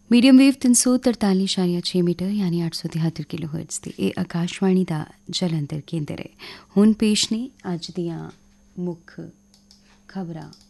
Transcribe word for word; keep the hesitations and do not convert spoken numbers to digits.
Medium wave ਤਿੰਨ ਸੌ ਤਰਤਾਲੀ ਇਸ਼ਾਰੀਆ ਛੇ ਮੀਟਰ ਯਾਨੀ ਅੱਠ ਸੌ ਤਿਹੱਤਰ ਕਿਲੋ ਹਰਟਜ਼ ਤੇ ਇਹ ਆਕਾਸ਼ਵਾਣੀ ਦਾ ਜਲੰਧਰ ਕੇਂਦਰ ਹੈ। ਹੁਣ ਪੇਸ਼ ਨੇ ਅੱਜ ਦੀਆਂ ਮੁੱਖ ਖਬਰਾਂ।